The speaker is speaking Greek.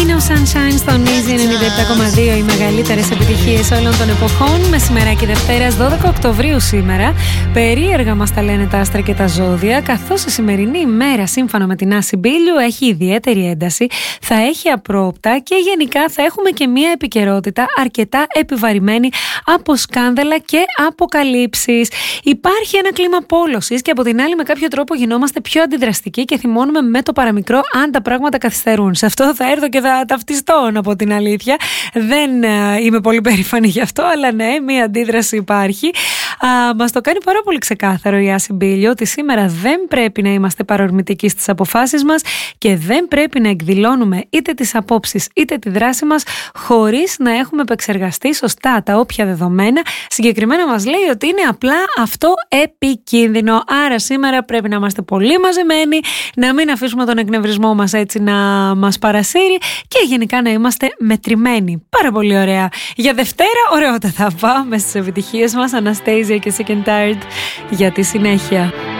Sunshine στον Easy 97,2, οι μεγαλύτερες επιτυχίες όλων των εποχών. Μεσημεράκι Δευτέρας 12 Οκτωβρίου σήμερα. Περίεργα μας τα λένε τα άστρα και τα ζώδια, καθώς η σημερινή ημέρα, σύμφωνα με την Άση Μπίλιου, έχει ιδιαίτερη ένταση, θα έχει απρόοπτα και γενικά θα έχουμε και μια επικαιρότητα αρκετά επιβαρημένη από σκάνδαλα και αποκαλύψεις. Υπάρχει ένα κλίμα πόλωσης και από την άλλη, με κάποιο τρόπο γινόμαστε πιο αντιδραστικοί και θυμώνουμε με το παραμικρό αν τα πράγματα καθυστερούν. Σε αυτό θα έρθω και θα ταυτιστώ, από την αλήθεια. Δεν είμαι πολύ περήφανη γι' αυτό, αλλά ναι, μία αντίδραση υπάρχει. Μας το κάνει πάρα πολύ ξεκάθαρο η Άση Μπίλιο ότι σήμερα δεν πρέπει να είμαστε παρορμητικοί στις αποφάσεις μας και δεν πρέπει να εκδηλώνουμε είτε τις απόψεις είτε τη δράση μας χωρίς να έχουμε επεξεργαστεί σωστά τα όποια δεδομένα. Συγκεκριμένα μας λέει ότι είναι απλά αυτό επικίνδυνο. Άρα σήμερα πρέπει να είμαστε πολύ μαζεμένοι, να μην αφήσουμε τον εκνευρισμό μας έτσι να μας παρασύρει και γενικά να είμαστε μετρημένοι. Πάρα πολύ ωραία. Για Δευτέρα, ωραιότατα θα πάμε στις επιτυχίες μας. Anastasia και Sick and Tired για τη συνέχεια.